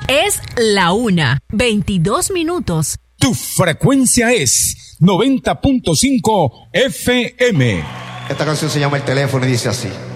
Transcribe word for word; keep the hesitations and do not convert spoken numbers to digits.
Es la una, veintidós minutos. Tu frecuencia es noventa punto cinco F M. Esta canción se llama El Teléfono y dice así.